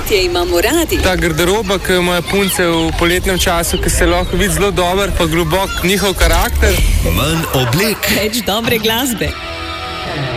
Poletje imamo radi. Ta garderoba, ki imajo punce v poletnem času, ki se lahko vidi zelo dober, pa globok njihov karakter. Manj oblek. Več dobre glasbe.